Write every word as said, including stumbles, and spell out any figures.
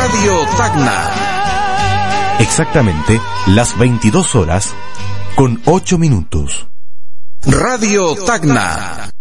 Radio Tacna. Exactamente las veintidós horas con ocho minutos. Radio Tacna.